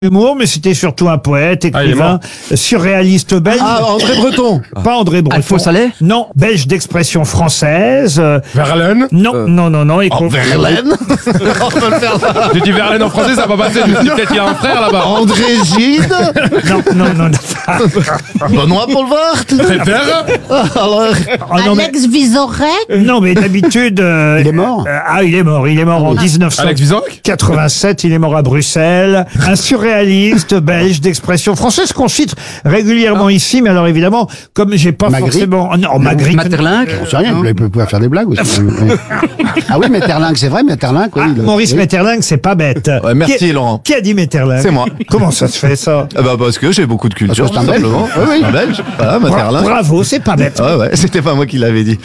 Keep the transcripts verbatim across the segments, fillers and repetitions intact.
Humour, mais c'était surtout un poète, écrivain, ah, surréaliste belge. Ah, André Breton. Pas André Breton. Alphonse Allais. Non, belge d'expression française. Euh, Verlaine. non, Euh. non, non, non. Et Oh, Verlaine. On peut le faire ça. J'ai dit Verlaine en français, ça va pas passer. Je me suis dit, peut-être qu'il y a un frère là-bas. André Gide. non, non, non, non. Benoît Poelvoort. Préfère. Alors. Oh, non, mais, Alex Vizorek. non, mais d'habitude. euh, Il est mort. euh, ah, il est mort. Il est mort en dix-neuf cent Alex quatre-vingt-sept. Vizorek. Il est mort à Bruxelles. Un surréaliste belge d'expression française qu'on cite régulièrement ici. Mais alors évidemment, comme j'ai pas Magritte. forcément. Oh, non, Magritte. Maeterlinck. On sait rien, vous pouvez faire des blagues aussi. Ah oui, Maeterlinck, c'est vrai, Maeterlinck, oui. Ah, le- Maurice oui. Maeterlinck, c'est pas bête. Ouais, merci, Qui- Laurent. Qui a dit Maeterlinck? C'est moi. Comment ça se fait ça? Ah bah parce que j'ai beaucoup de culture, Parce que tout c'est un Belge. simplement. Oui, oui. C'est un Belge. Voilà, Bra- Maeterlinck. Bravo, c'est pas bête. Ouais, ouais, c'était pas moi qui l'avais dit.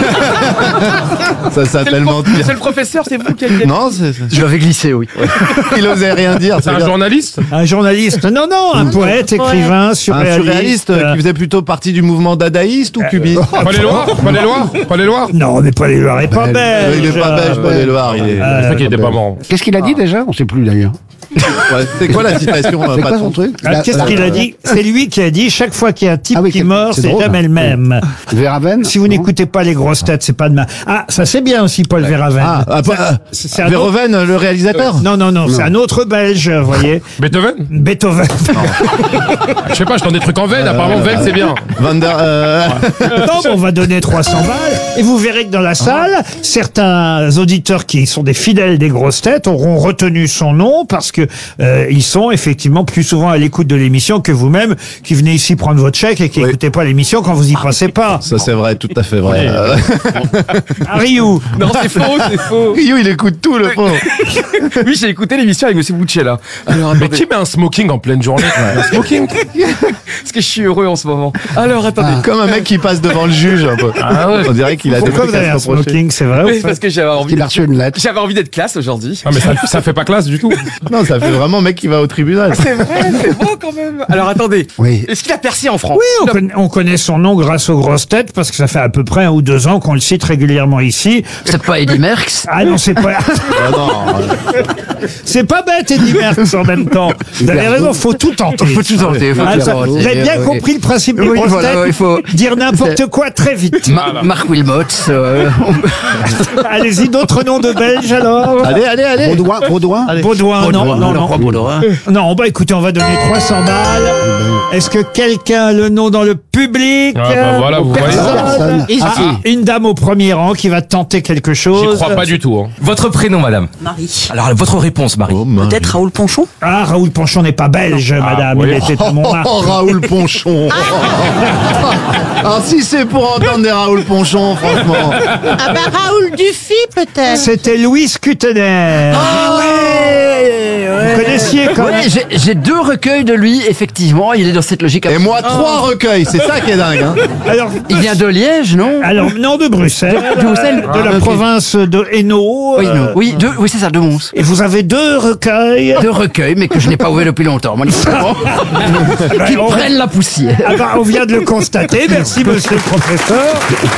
Ça s'appelle mentir. C'est le professeur, c'est vous qui avez dit. Non, c'est- Je l'avais glissé, oui. il osait rien dire. C'est un bien. journaliste. Un journaliste. Non, non, un poète, écrivain, Un surréaliste. surréaliste euh, qui faisait plutôt partie du mouvement dadaïste ou cubiste. Pas les Loirs. Pas les Loirs. Pas les Loirs. Non, mais pas les Loirs, il est pas Ben, belge. Euh, il est pas belge, pas les Loirs. Il est. Euh, C'est vrai qu'il était pas mort. Qu'est-ce qu'il a dit déjà? On sait plus d'ailleurs. Ouais, c'est quoi la citation euh, C'est quoi patron son truc? Ah, La- Qu'est-ce la- qu'il a dit? C'est lui qui a dit chaque fois qu'il y a un type Ah oui, qui c'est- meurt, c'est c'est drôle, jamais ça. le même. Verhaven? Si vous Non. n'écoutez pas les grosses têtes, c'est pas demain. Ah, ça c'est bien aussi, Paul Verhaven. Ah, ah, pas- C'est- c'est un autre- Verhoeven, le réalisateur. Non, non, non, c'est un autre Belge, vous voyez. Beethoven. Beethoven. Je sais pas, je tends des trucs en veine. Apparemment, veine, c'est bien. Van der. euh, Non, mais on va donner trois cents balles. Et vous verrez que dans la salle, certains auditeurs qui sont des fidèles des grosses têtes auront retenu son nom parce que euh, ils sont effectivement plus souvent à l'écoute de l'émission que vous-même qui venez ici prendre votre chèque et qui Oui. n'écoutez pas l'émission quand vous y passez pas. Ça c'est vrai, tout à fait vrai. Euh, Ariou. Non, c'est faux, c'est faux. Rio, il écoute tout le pauvre. Oui, j'ai écouté l'émission avec Monsieur Bouchella. Alors, Mais attendez, qui met un smoking en pleine journée? Un smoking. parce que je suis heureux en ce moment. Alors, attendez. Comme un mec qui passe devant le juge un peu. Ah ouais. On dirait qu'il a des Pourquoi trucs vous avez à un se reprocher. smoking, c'est vrai? ou Oui, pas parce que j'avais envie, Il a reçu une lettre. j'avais envie d'être classe aujourd'hui. Ah mais ça, ça fait pas classe du tout. Non, ça fait vraiment mec qui va au tribunal. C'est vrai, c'est beau quand même. Alors, attendez. Oui. Est-ce qu'il a percé en France? Oui, on connaît, on connaît son nom grâce aux grosses têtes parce que ça fait à peu près un ou deux ans qu'on le cite régulièrement ici. C'est pas Eddie Merckx. Ah non, c'est pas, Ah non, c'est pas bête, Eddie Merckx en même temps. Vous avez raison, faut tout tenter. Faut tout tenter, faut Ah, tout ça- tenter. vous avez bien Oui. compris le principe des Oui, grosses voilà, têtes. il faut- Dire n'importe quoi très vite. Ma- Marc Wilmots. euh, Allez-y, d'autres noms de Belges alors? allez, allez, allez. Baudouin, Baudouin? Baudouin, non, non, non. Baudouin. Non, bah écoutez, on va donner trois cents balles. Est-ce que quelqu'un a le nom dans le public? Ah bah voilà, vous voyez. Personne. Ah, Ah, une dame au premier rang qui va tenter quelque J'y chose. crois pas du tout. Hein. Votre prénom, madame. Marie. Alors, votre réponse, Marie. Oh, Marie. Peut-être Raoul Ponchon. Ah, Raoul Ponchon n'est pas belge, madame. oui. Il était à Montmartre. Oh, Raoul Ponchon. Alors si c'est pour entendre des Raoul Ponchon, franchement. Ah bah Raoul Dufy peut-être. C'était Louis Kutener. Vous connaissiez quand même. Ouais, j'ai- j'ai deux recueils de lui, effectivement. Il est dans cette logique. Et moi, trois recueils, c'est ça qui est dingue. Hein. Alors, Il vient de Liège, non? alors, non, de Bruxelles, De Bruxelles de la Ah, ok. province de Hainaut. Oui, euh, non. oui, deux- oui, c'est ça, de Mons. Et vous avez deux recueils. Deux recueils, mais que je n'ai pas ouvert depuis longtemps. Moi, qui on- prennent la poussière. Ah bah, on vient de le constater. Merci, monsieur le professeur.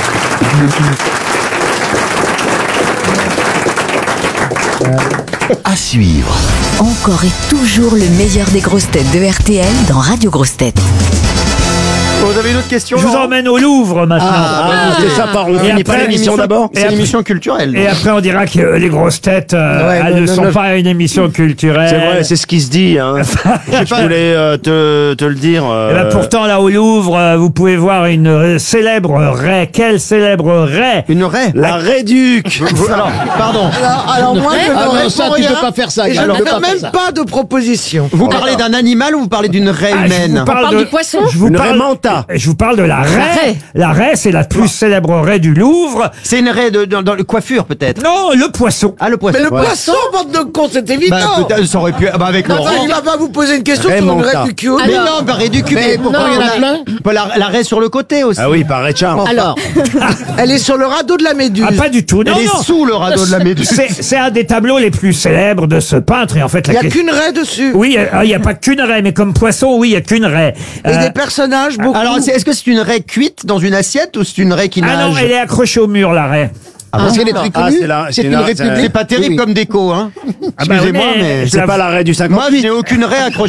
À suivre. Encore et toujours le meilleur des grosses têtes de R T L dans Radio Grosses Têtes. Vous avez une autre question? Je vous emmène au Louvre maintenant. Ah, c'est ça, par on Et finit après, pas l'émission d'abord? et après- émission culturelle. Et après, on dira que euh, les grosses têtes euh, Ouais, elles non, ne non, sont non. pas une émission culturelle. C'est vrai, c'est ce qui se dit. Hein. Je voulais euh, te, te le dire. Et euh, ben pourtant, là, au Louvre, euh, vous pouvez voir une euh, célèbre raie. Quelle célèbre raie? Une raie. la Réduc. Alors, pardon. Alors, alors moi je Ah ne non, réponds ça, tu rien. peux pas faire ça. Et je Alors, ne tu peux fais pas faire même ça. pas de proposition. Vous parlez d'un animal ou vous parlez d'une raie Ah, je humaine? vous parle parle de du poisson. Je vous Une parle, raie manta. Je vous parle de la raie. raie. La raie, c'est la plus célèbre raie du Louvre. C'est une raie de, dans, dans le coiffure, peut-être. Non, le poisson. Ah, le poisson. Mais le poisson, bande de cons, c'est évident. Bah, peut-être, ça aurait pu. Ah, bah, avec Non, Laurent. il va pas vous poser une question sur une Raymond raie du cul. Mais non, bah, raie du cul. Mais pourquoi il y en a plein Bah, la, la raie sur le côté aussi. Ah oui, par Richard. Alors, elle est sur le radeau de la Méduse. Ah, pas du tout. Non, Elle est non. sous le radeau de la méduse. C'est c'est un des tableaux les plus célèbres de ce peintre. Et en fait, Il la n'y a question- qu'une raie dessus. Oui, il n'y a pas qu'une raie, mais comme poisson, oui, il n'y a qu'une raie. Et Euh, des personnages, beaucoup. Alors, c'est- est-ce que c'est une raie cuite dans une assiette ou c'est une raie qui nage? ah non, elle est accrochée au mur, la raie. Parce qu'elle est très Ah, connue. c'est la- C'est c'est une la- république. C'est pas terrible Oui. comme déco, hein. Ah bah oui, Excusez-moi, mais- mais. je C'est la- pas la raie du cinquante. Moi, je n'ai aucune raie accrochée